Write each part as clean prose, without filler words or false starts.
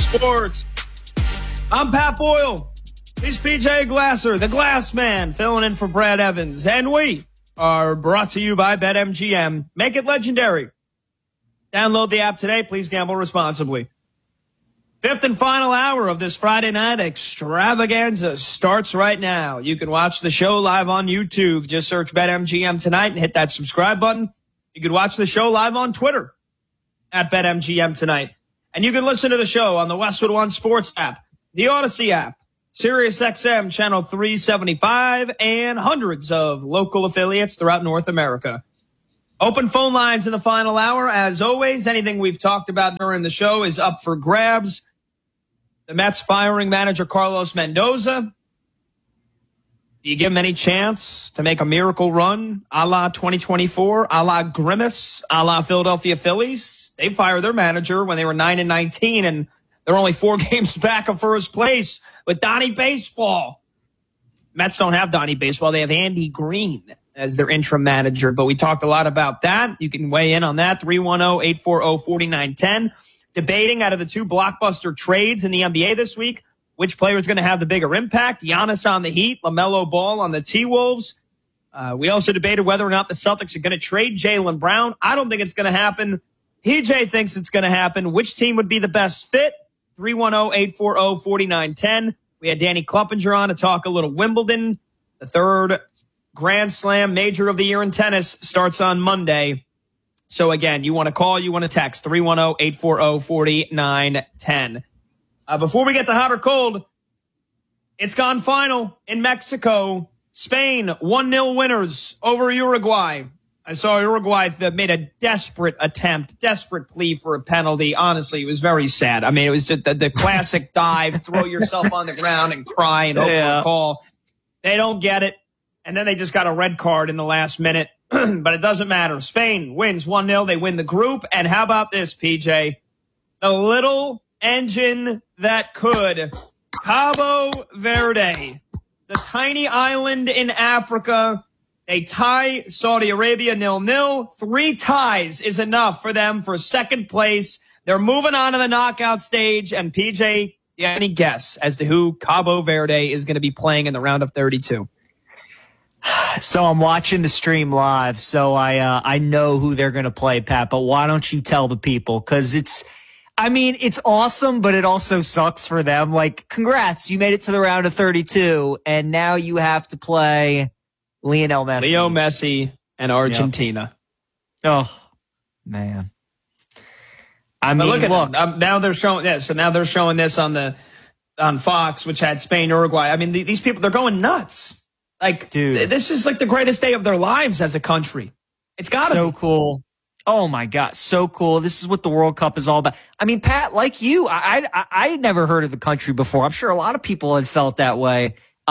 Sports. I'm Pat Boyle. He's PJ Glasser, the Glass Man, filling in for Brad Evans. And we are brought to you by BetMGM. Make it legendary. Download the app today. Please gamble responsibly. Fifth and final hour of this Friday night extravaganza starts right now. You can watch the show live on YouTube. Just search BetMGM tonight and hit that subscribe button. You can watch the show live on Twitter at BetMGM tonight. And you can listen to the show on the Westwood One Sports app, the Odyssey app, SiriusXM Channel 375, and hundreds of local affiliates throughout North America. Open phone lines in the final hour. As always, anything we've talked about during the show is up for grabs. The Mets firing manager Carlos Mendoza. Do you give him any chance to make a miracle run a la 2024, a la Grimace, a la Philadelphia Phillies? They fired their manager when they were 9-19, and they're only 4 games back of first place with Donnie Baseball. Mets don't have Donnie Baseball. They have Andy Green as their interim manager, but we talked a lot about that. You can weigh in on that, 310-840-4910. Debating out of the 2 blockbuster trades in the NBA this week, which player is going to have the bigger impact? Giannis on the Heat, LaMelo Ball on the T-Wolves. We also debated whether or not the Celtics are going to trade Jaylen Brown. I don't think it's going to happen. PJ thinks it's going to happen. Which team would be the best fit? 310-840-4910. We had Danny Kluppinger on to talk a little Wimbledon. The 3rd Grand Slam major of the year in tennis starts on Monday. So again, you want to call, you want to text, 310-840-4910. Before we get to hot or cold, it's gone final in Mexico. Spain, 1-0 winners over Uruguay. I saw Uruguay that made a desperate plea for a penalty. Honestly, it was very sad. I mean, it was just the classic dive, throw yourself on the ground and cry and hope for a call. They don't get it. And then they just got a red card in the last minute. But it doesn't matter. Spain wins 1-0. They win the group. And how about this, PJ? The little engine that could. Cabo Verde, the tiny island in Africa. They tie Saudi Arabia 0-0. 3 ties is enough for them for second place. They're moving on to the knockout stage. And PJ, you have any guess as to who Cabo Verde is going to be playing in the round of 32? So I'm watching the stream live, so I know who they're going to play, Pat, but why don't you tell the people? Because it's awesome, but it also sucks for them. Like, congrats, you made it to the round of 32, and now you have to play Lionel Messi. Leo Messi and Argentina. Yep. Oh, man. I mean, look. Now they're showing this. So now they're showing this on Fox, which had Spain, Uruguay. I mean, these people, they're going nuts. Like, dude, this is like the greatest day of their lives as a country. It's got to be. So cool. Oh, my God. So cool. This is what the World Cup is all about. I mean, Pat, like you, I had never heard of the country before. I'm sure a lot of people had felt that way.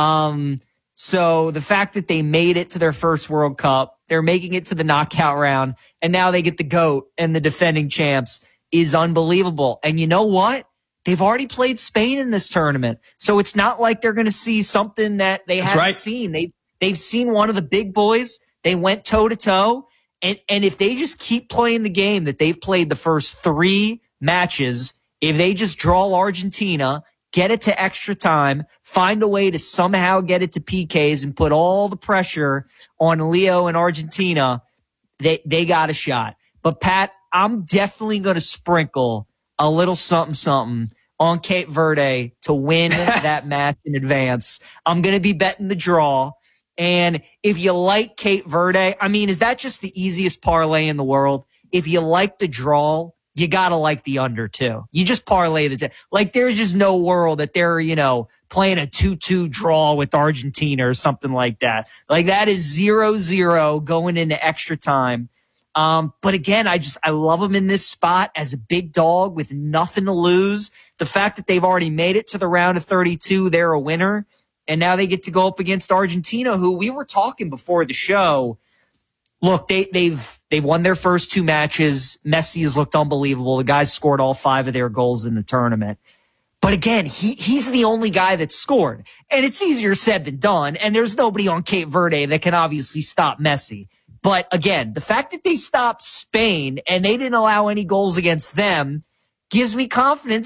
So the fact that they made it to their first World Cup, they're making it to the knockout round, and now they get the GOAT and the defending champs is unbelievable. And you know what? They've already played Spain in this tournament. So it's not like they're going to see something that they haven't seen. They've seen one of the big boys. They went toe-to-toe. And if they just keep playing the game that they've played the first 3 matches, if they just draw Argentina, get it to extra time, find a way to somehow get it to PKs and put all the pressure on Leo and Argentina, they got a shot. But, Pat, I'm definitely going to sprinkle a little something on Cape Verde to win that match in advance. I'm going to be betting the draw. And if you like Cape Verde, I mean, is that just the easiest parlay in the world? If you like the draw, you got to like the under too. You just parlay like there's just no world that they're, playing a 2-2 draw with Argentina or something like that. Like that is 0-0 going into extra time. But again, I love them in this spot as a big dog with nothing to lose. The fact that they've already made it to the round of 32, they're a winner. And now they get to go up against Argentina, who we were talking before the show. Look, they've won their first 2 matches. Messi has looked unbelievable. The guys scored all 5 of their goals in the tournament. But again, he's the only guy that scored. And it's easier said than done. And there's nobody on Cape Verde that can obviously stop Messi. But again, the fact that they stopped Spain and they didn't allow any goals against them gives me confidence that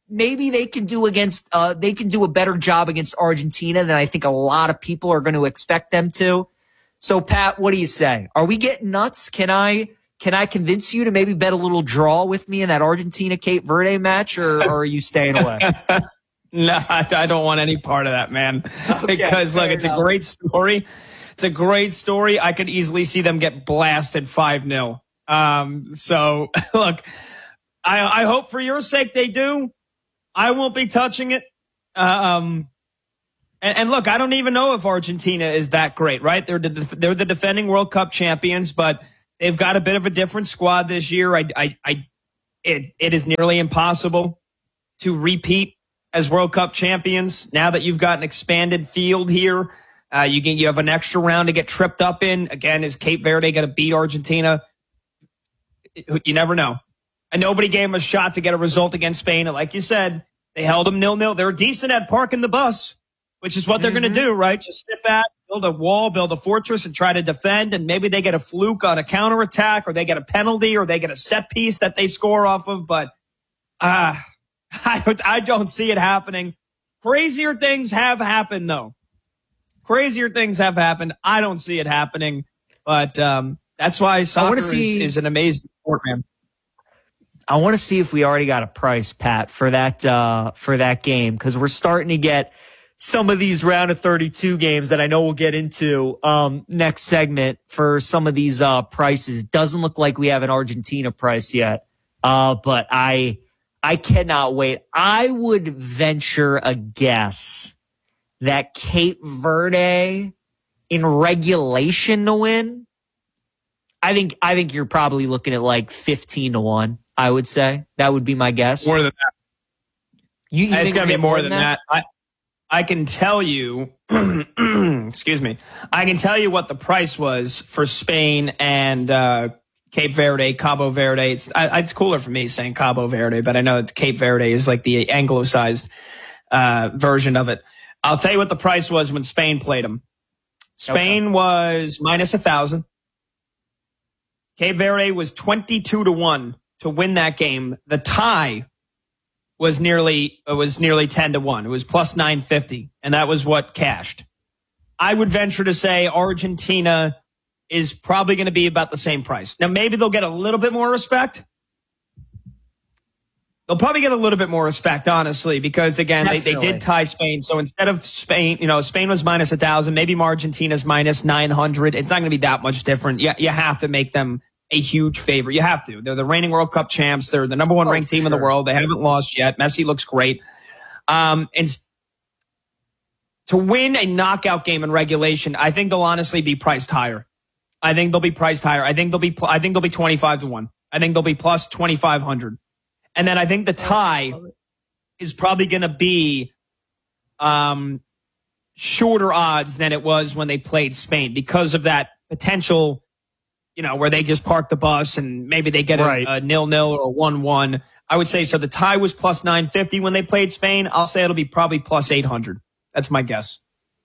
maybe they can do a better job against Argentina than I think a lot of people are going to expect them to. So, Pat, what do you say? Are we getting nuts? Can I convince you to maybe bet a little draw with me in that Argentina-Cape Verde match, or are you staying away? No, I don't want any part of that, man. Okay, because, look, it's a great story. It's a great story. I could easily see them get blasted 5-0. So, look, I hope for your sake they do. I won't be touching it. And look, I don't even know if Argentina is that great, right? They're the defending World Cup champions, but they've got a bit of a different squad this year. It is nearly impossible to repeat as World Cup champions now that you've got an expanded field here. You have an extra round to get tripped up in. Again, is Cape Verde going to beat Argentina? You never know. And nobody gave them a shot to get a result against Spain. And like you said, they held them 0-0. They're decent at parking the bus, which is what they're going to do, right? Just sit back, build a wall, build a fortress, and try to defend. And maybe they get a fluke on a counterattack, or they get a penalty, or they get a set piece that they score off of. But I don't see it happening. Crazier things have happened, though. Crazier things have happened. I don't see it happening. But that's why soccer is an amazing sport, man. I want to see if we already got a price, Pat, for that game, because we're starting to get some of these round of 32 games that I know we'll get into next segment for some of these prices. Doesn't look like we have an Argentina price yet, but I cannot wait. I would venture a guess that Cape Verde in regulation to win. I think you're probably looking at like 15-1. I would say that would be my guess. More than that. It's going to be more than that. I can tell you, excuse me, I can tell you what the price was for Spain and Cape Verde, Cabo Verde. It's cooler for me saying Cabo Verde, but I know that Cape Verde is like the anglicized version of it. I'll tell you what the price was when Spain played them. Spain was minus 1,000. Cape Verde was 22-1 to win that game. The tie was nearly 10-1. It was plus 950, and that was what cashed. I would venture to say Argentina is probably going to be about the same price. Now, maybe they'll get a little bit more respect. They'll probably get a little bit more respect, honestly, because, again, they did tie Spain. So instead of Spain, Spain was minus 1,000. Maybe Argentina's minus 900. It's not going to be that much different. You have to make them a huge favorite. You have to. They're the reigning World Cup champs. They're the number one ranked team in the world. They haven't lost yet. Messi looks great. And to win a knockout game in regulation, I think they'll honestly be priced higher. I think they'll be 25-1. I think they'll be plus 2,500. And then I think the tie is probably going to be shorter odds than it was when they played Spain because of that potential, where they just park the bus and maybe they get a 0-0 or 1-1. I would say so. The tie was plus 950 when they played Spain. I'll say it'll be probably plus 800. That's my guess.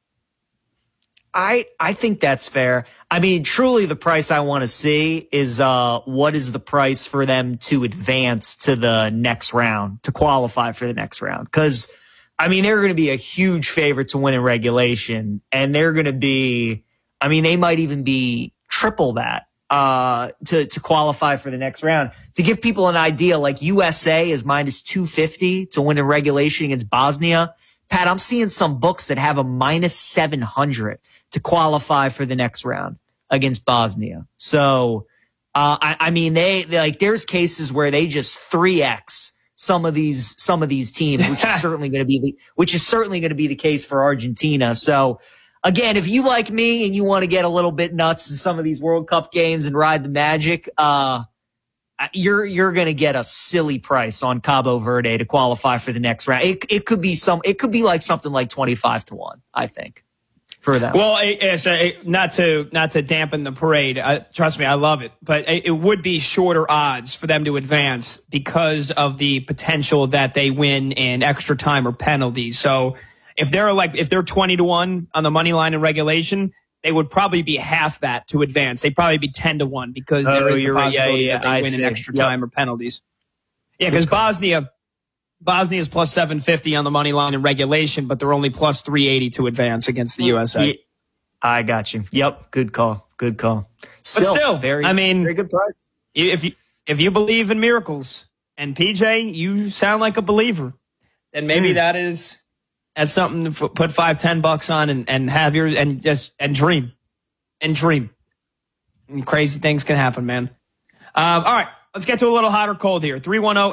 I think that's fair. I mean, truly the price I want to see is what is the price for them to advance to the next round, to qualify for the next round. Because, I mean, they're going to be a huge favorite to win in regulation. And they're going to be, I mean, they might even be triple that to qualify for the next round. To give people an idea, like USA is minus 250 to win in regulation against Bosnia. Pat, I'm seeing some books that have a minus 700 to qualify for the next round against Bosnia. So, I mean, they like, there's cases where they just 3x some of these teams, which is certainly going to be the case for Argentina. So, again, if you like me and you want to get a little bit nuts in some of these World Cup games and ride the magic, you're going to get a silly price on Cabo Verde to qualify for the next round. It could be like something like 25-1, I think, for that. Well, not to dampen the parade. Trust me, I love it, but it would be shorter odds for them to advance because of the potential that they win in extra time or penalties. So if they're 20-1 on the money line in regulation, they would probably be half that to advance. They'd probably be 10-1 because there is the possibility that they win in extra time or penalties. Yeah, because Bosnia Bosnia is plus 750 on the money line in regulation, but they're only plus 380 to advance against the USA. I got you. Yep. Good call. Good call. Still, very good price. If you believe in miracles, and PJ, you sound like a believer, then maybe that's something to put $5-10 on and have your and dream. And crazy things can happen, man. All right, let's get to a little hot or cold here.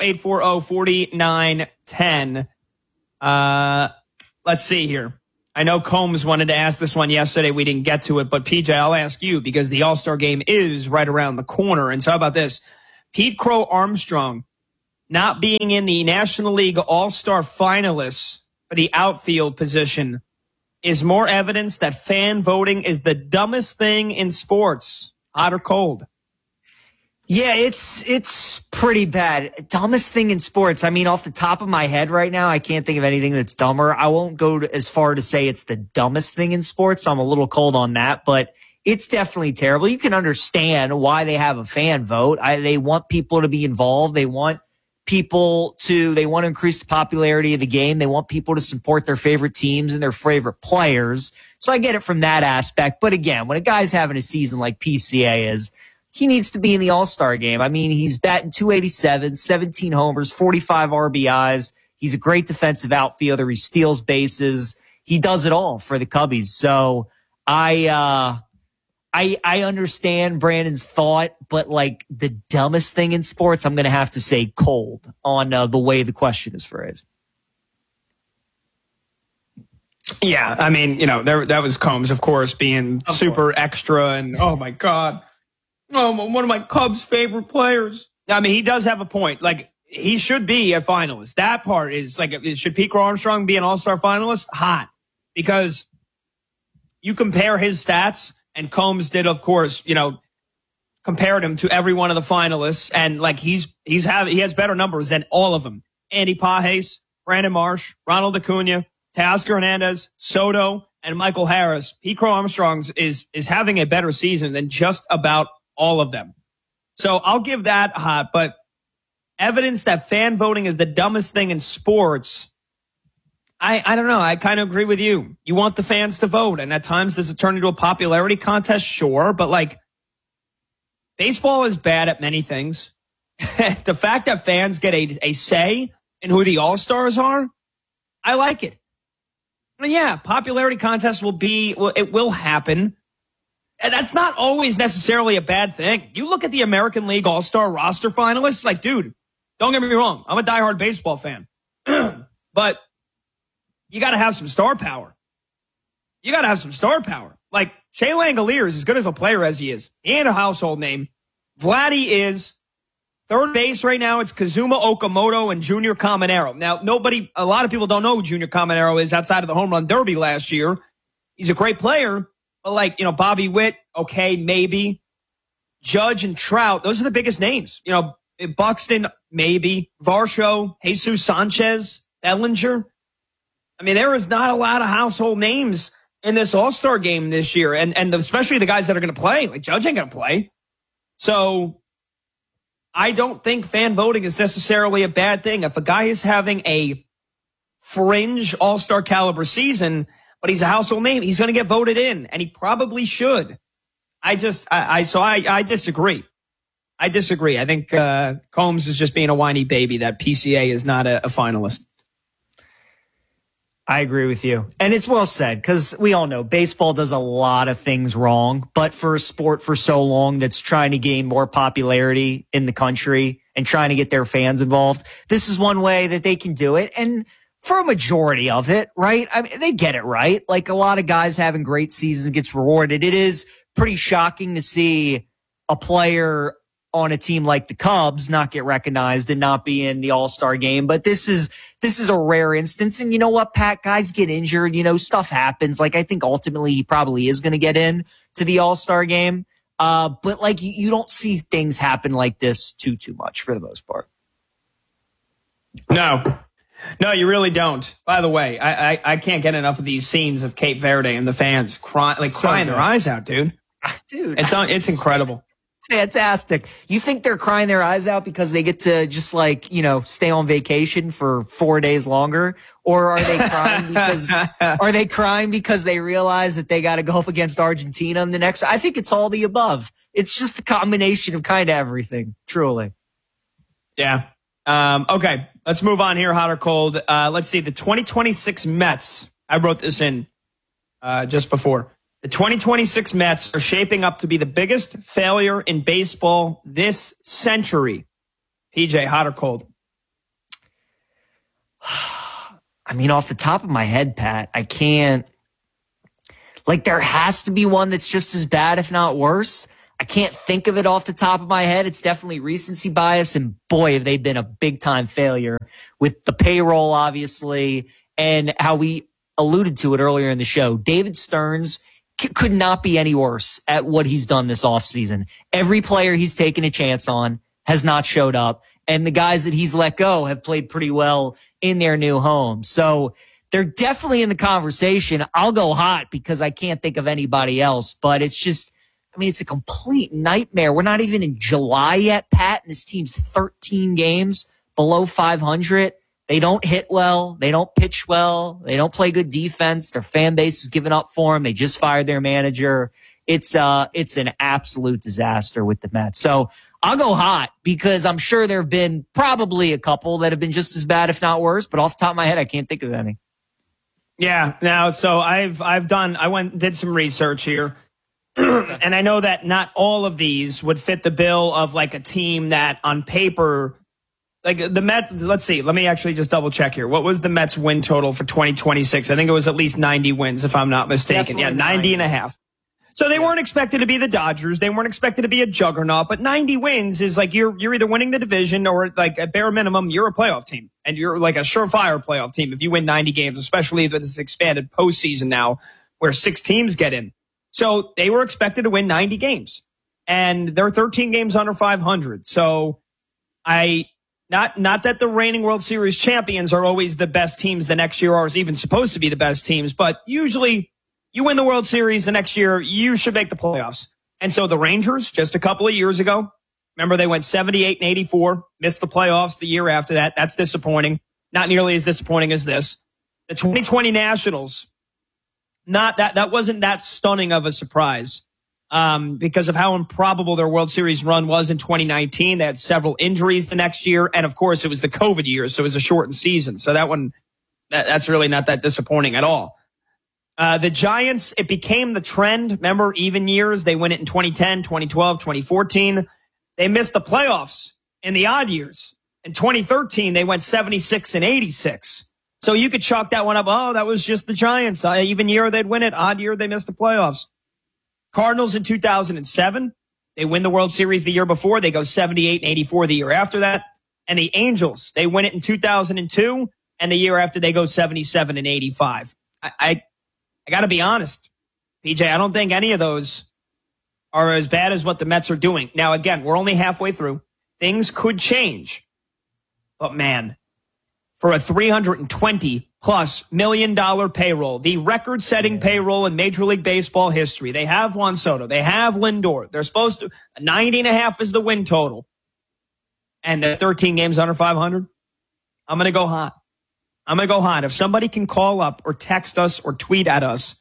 310-840-4910. Let's see here. I know Combs wanted to ask this one yesterday. We didn't get to it, but PJ, I'll ask you because the All-Star game is right around the corner. And so how about this? Pete Crow Armstrong not being in the National League All-Star finalists for the outfield position is more evidence that fan voting is the dumbest thing in sports. Hot or cold? Yeah, it's pretty bad. Dumbest thing in sports. I mean, off the top of my head right now, I can't think of anything that's dumber. I won't go as far to say it's the dumbest thing in sports, so I'm a little cold on that, but it's definitely terrible. You can understand why they have a fan vote. They want people to be involved. They want to increase the popularity of the game. They want people to support their favorite teams and their favorite players. So I get it from that aspect. But again, when a guy's having a season like PCA is, he needs to be in the All-Star game. I mean, he's batting .287, 17 homers, 45 RBIs. He's a great defensive outfielder. He steals bases. He does it all for the Cubbies. So I understand Brandon's thought, but like the dumbest thing in sports, I'm going to have to say cold on the way the question is phrased. Yeah, I mean, that was Combs, of course, being super extra and, oh, my God. Oh, one of my Cubs' favorite players. I mean, he does have a point. Like, he should be a finalist. That part is like, should Pete Crow Armstrong be an all-star finalist? Hot. Because you compare his stats, and Combs did, of course, compared him to every one of the finalists. And like, he has better numbers than all of them. Andy Pages, Brandon Marsh, Ronald Acuna, Teoscar Hernandez, Soto, and Michael Harris. Pete Crow Armstrong is having a better season than just about all of them. So I'll give that hot, but evidence that fan voting is the dumbest thing in sports, I don't know. I kind of agree with you. You want the fans to vote, and at times does it turn into a popularity contest? Sure, but like, baseball is bad at many things. The fact that fans get a say in who the All-Stars are, I like it. And yeah, popularity contests it will happen. And that's not always necessarily a bad thing. You look at the American League All-Star roster finalists, like, dude, don't get me wrong. I'm a diehard baseball fan. But you got to have some star power. Like, Shea Langolier is as good of a player as he is. He ain't a household name. Vladdy is. Third base right now, it's Kazuma Okamoto and Junior Caminero. Now, a lot of people don't know who Junior Caminero is outside of the home run derby last year. He's a great player. But like, Bobby Witt, okay, maybe. Judge and Trout, those are the biggest names. Buxton, maybe. Varsho, Jesus Sanchez, Bellinger. I mean, there is not a lot of household names in this All-Star game this year. And especially the guys that are going to play. Like, Judge ain't going to play. So I don't think fan voting is necessarily a bad thing. If a guy is having a fringe All-Star caliber season, but he's a household name, he's going to get voted in, and he probably should. I disagree. I think Combs is just being a whiny baby that PCA is not a finalist. I agree with you. And it's well said, because we all know baseball does a lot of things wrong, but for a sport for so long that's trying to gain more popularity in the country and trying to get their fans involved, this is one way that they can do it. And for a majority of it, right? I mean, they get it right. Like, a lot of guys having great seasons gets rewarded. It is pretty shocking to see a player on a team like the Cubs not get recognized and not be in the All-Star game. But this is a rare instance. And you know what, Pat? Guys get injured. Stuff happens. Like, I think ultimately he probably is going to get in to the All-Star game. But like, you don't see things happen like this too much for the most part. No, you really don't. By the way, I can't get enough of these scenes of Cape Verde and the fans crying their eyes out, dude. Dude, it's incredible. fantastic. You think they're crying their eyes out because they get to just stay on vacation for 4 days longer? Or are they crying because they realize that they got to go up against Argentina in the next? I think it's all the above. It's just a combination of kind of everything, truly. Yeah. Okay. Let's move on here, hot or cold. Let's see. The 2026 Mets. I wrote this in just before. The 2026 Mets are shaping up to be the biggest failure in baseball this century. PJ, hot or cold? I mean, off the top of my head, Pat, I can't. There has to be one that's just as bad, if not worse. I can't think of it off the top of my head. It's definitely recency bias, and boy, have they been a big-time failure with the payroll, obviously, and how we alluded to it earlier in the show. David Stearns could not be any worse at what he's done this offseason. Every player he's taken a chance on has not showed up, and the guys that he's let go have played pretty well in their new home. So they're definitely in the conversation. I'll go hot because I can't think of anybody else, but it's just, it's a complete nightmare. We're not even in July yet, Pat, and this team's 13 games below 500. They don't hit well. They don't pitch well. They don't play good defense. Their fan base is giving up for them. They just fired their manager. It's an absolute disaster with the Mets. So I'll go hot because I'm sure there have been probably a couple that have been just as bad, if not worse. But off the top of my head, I can't think of any. Yeah. Now, so I went and did some research here. And I know that not all of these would fit the bill of a team that on paper, the Mets, let's see, let me actually just double check here. What was the Mets win total for 2026? I think it was at least 90 wins, if I'm not mistaken. Definitely 90 and a half. So they weren't expected to be the Dodgers. They weren't expected to be a juggernaut, but 90 wins is you're either winning the division or at bare minimum, you're a playoff team and you're a surefire playoff team if you win 90 games, especially with this expanded postseason now where 6 teams get in. So they were expected to win 90 games and they're 13 games under 500. So not that the reigning World Series champions are always the best teams the next year or is even supposed to be the best teams, but usually you win the World Series the next year, you should make the playoffs. And so the Rangers, just a couple of years ago, remember they went 78 and 84, missed the playoffs the year after that. That's disappointing. Not nearly as disappointing as this. The 2020 Nationals, that wasn't that stunning of a surprise because of how improbable their World Series run was in 2019. They had several injuries the next year. And of course, it was the COVID year, so it was a shortened season. So that's really not that disappointing at all. The Giants, it became the trend. Remember, even years, they win it in 2010, 2012, 2014. They missed the playoffs in the odd years. In 2013, they went 76 and 86. So you could chalk that one up. Oh, that was just the Giants. Even year they'd win it. Odd year, they missed the playoffs. Cardinals in 2007, they win the World Series the year before. They go 78 and 84 the year after that. And the Angels, they win it in 2002. And the year after, they go 77 and 85. I got to be honest, PJ, I don't think any of those are as bad as what the Mets are doing. Now, again, we're only halfway through. Things could change. But, man, for a $320+ million payroll, the record-setting payroll in Major League Baseball history, they have Juan Soto. They have Lindor. They're supposed to – 90.5 is the win total. And they're 13 games under 500. I'm going to go hot. If somebody can call up or text us or tweet at us,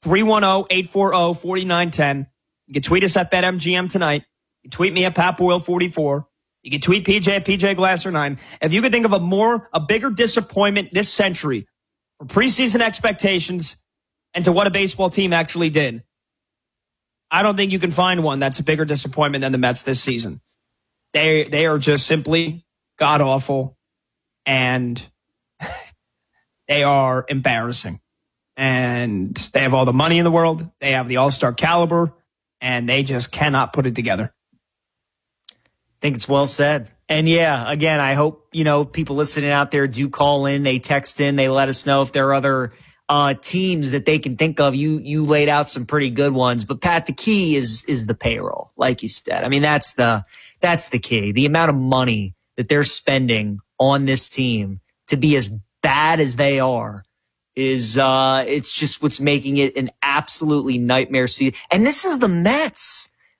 310-840-4910. You can tweet us at BetMGM tonight. You can tweet me at PatBoyle44. You can tweet PJ at PJGlasser9. If you could think of a bigger disappointment this century for preseason expectations and to what a baseball team actually did, I don't think you can find one that's a bigger disappointment than the Mets this season. They are just simply god-awful, and they are embarrassing. And they have all the money in the world. They have the all-star caliber, and they just cannot put it together. I think it's well said. And yeah, again, I hope, people listening out there do call in. They text in. They let us know if there are other teams that they can think of. You laid out some pretty good ones. But, Pat, the key is the payroll, like you said. I mean, that's the key. The amount of money that they're spending on this team to be as bad as they are is it's just what's making it an absolutely nightmare season. And this is the Mets.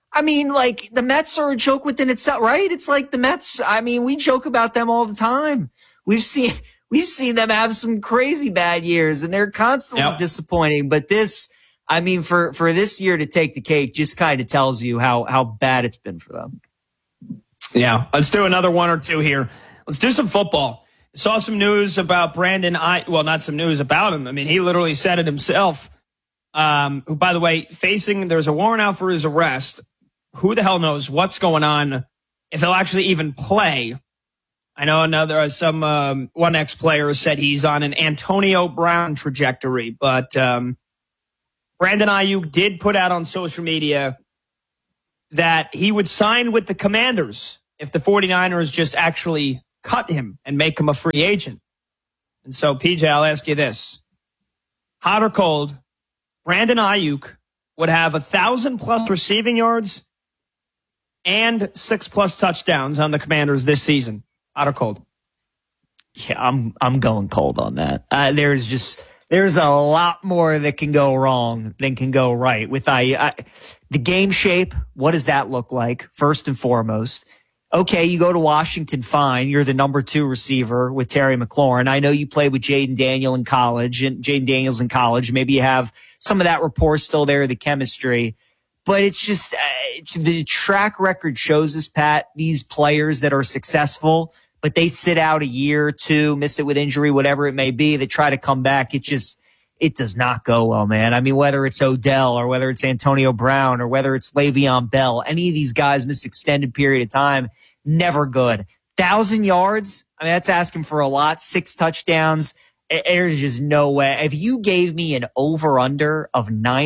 I mean, like, the Mets are a joke within itself, right? It's like the Mets. I mean, we joke about them all the time. We've seen them have some crazy bad years, and they're constantly disappointing. But this, I mean, for this year to take the cake just kind of tells you how bad it's been for them. Yeah. Let's do another one or two here. Let's do some football. Saw some news about Brandon well, not some news about him. I mean, he literally said it himself. Who, by the way, there's a warrant out for his arrest. Who the hell knows what's going on, if he'll actually even play. I know some one ex-player said he's on an Antonio Brown trajectory, but Brandon Aiyuk did put out on social media that he would sign with the Commanders if the 49ers just actually cut him and make him a free agent. And so, PJ, I'll ask you this. Hot or cold, Brandon Aiyuk would have 1,000+ receiving yards and 6+ touchdowns on the Commanders this season. Hot or cold? Yeah, I'm going cold on that. There's a lot more that can go wrong than can go right with the game shape. What does that look like? First and foremost. Okay, you go to Washington, fine. You're the number 2 receiver with Terry McLaurin. I know you played with Jaden Daniels in college. Maybe you have some of that rapport still there, the chemistry. But it's just the track record shows us, Pat, these players that are successful, but they sit out a year or two, miss it with injury, whatever it may be, they try to come back. It does not go well, man. I mean, whether it's Odell or whether it's Antonio Brown or whether it's Le'Veon Bell, any of these guys miss extended period of time, never good. 1,000 yards, I mean, that's asking for a lot. 6 touchdowns. There's just no way. If you gave me an over-under of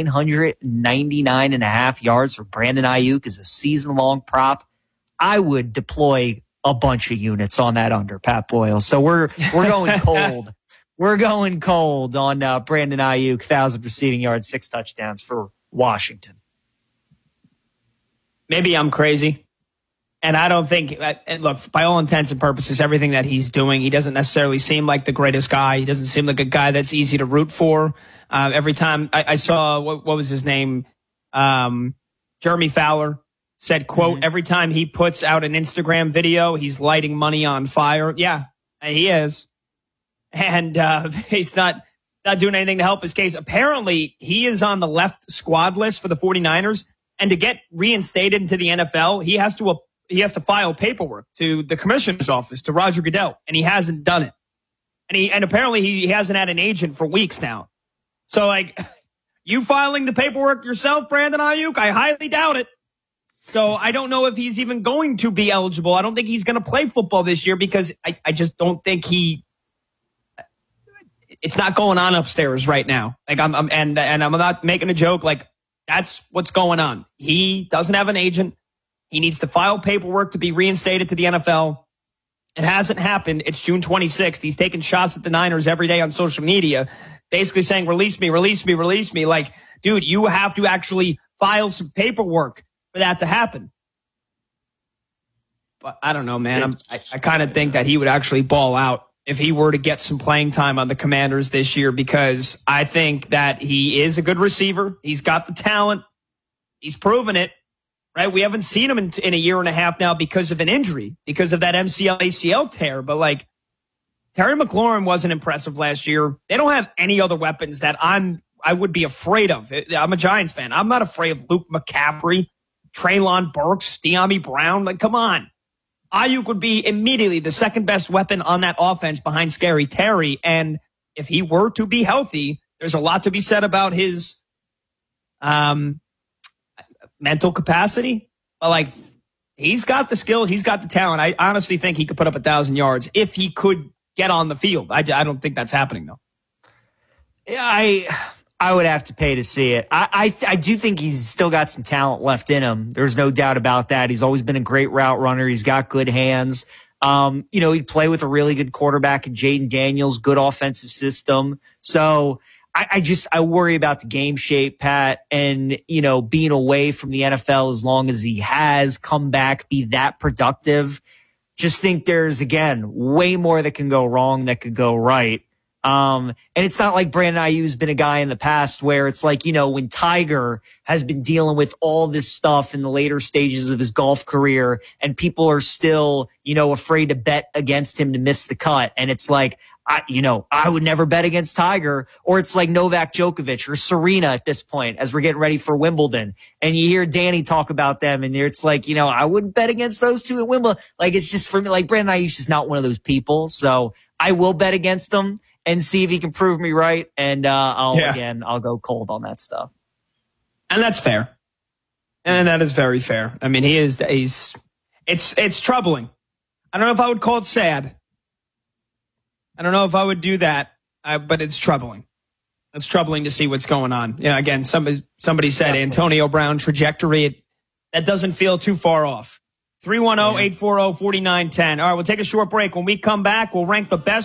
999.5 yards for Brandon Aiyuk as a season-long prop, I would deploy a bunch of units on that under, Pat Boyle. So we're going cold. We're going cold on Brandon Aiyuk, 1,000 receiving yards, 6 touchdowns for Washington. Maybe I'm crazy. And I don't think, and look, by all intents and purposes, everything that he's doing, he doesn't necessarily seem like the greatest guy. He doesn't seem like a guy that's easy to root for. Every time I saw, what was his name? Jeremy Fowler said, quote, every time he puts out an Instagram video, he's lighting money on fire. Yeah, he is. And he's not doing anything to help his case. Apparently, he is on the left squad list for the 49ers. And to get reinstated into the NFL, he has to file paperwork to the commissioner's office, to Roger Goodell, and he hasn't done it. And apparently he hasn't had an agent for weeks now. So, like, you filing the paperwork yourself, Brandon Aiyuk? I highly doubt it. So I don't know if he's even going to be eligible. I don't think he's going to play football this year because I just don't think it's not going on upstairs right now. Like I'm not making a joke. Like, that's what's going on. He doesn't have an agent. He needs to file paperwork to be reinstated to the NFL. It hasn't happened. It's June 26th. He's taking shots at the Niners every day on social media, basically saying, release me, release me, release me. Like, dude, you have to actually file some paperwork for that to happen. But I don't know, man. I kind of think that he would actually ball out if he were to get some playing time on the Commanders this year, because I think that he is a good receiver. He's got the talent. He's proven it, right? We haven't seen him in a year and a half now because of an injury, because of that MCL ACL tear. But like, Terry McLaurin wasn't impressive last year. They don't have any other weapons that I would be afraid of. I'm a Giants fan. I'm not afraid of Luke McCaffrey, Treylon Burks, De'Ami Brown. Like, come on. Aiyuk would be immediately the second best weapon on that offense behind Scary Terry. And if he were to be healthy, there's a lot to be said about his mental capacity. But like, he's got the skills. He's got the talent. I honestly think he could put up 1,000 yards if he could get on the field. I don't think that's happening, though. Yeah, I would have to pay to see it. I do think he's still got some talent left in him. There's no doubt about that. He's always been a great route runner. He's got good hands. He'd play with a really good quarterback in Jaden Daniels, good offensive system. So I worry about the game shape, Pat, and, being away from the NFL as long as he has, come back, be that productive. Just think there's, again, way more that can go wrong that could go right. And it's not like Brandon Aiyuk's been a guy in the past where it's like, when Tiger has been dealing with all this stuff in the later stages of his golf career and people are still, afraid to bet against him to miss the cut. And it's like, I would never bet against Tiger, or it's like Novak Djokovic or Serena at this point as we're getting ready for Wimbledon. And you hear Danny talk about them and it's like, I wouldn't bet against those two at Wimbledon. Like, it's just for me, like Brandon Aiyuk's just not one of those people. So I will bet against him and see if he can prove me right. And, I'll go cold on that stuff. And that's fair. And that is very fair. I mean, it's troubling. I don't know if I would call it sad. I don't know if I would do that, but it's troubling. It's troubling to see what's going on. Again, somebody said Antonio Brown trajectory. That doesn't feel too far off. 310-840-4910. All right, we'll take a short break. When we come back, we'll rank the best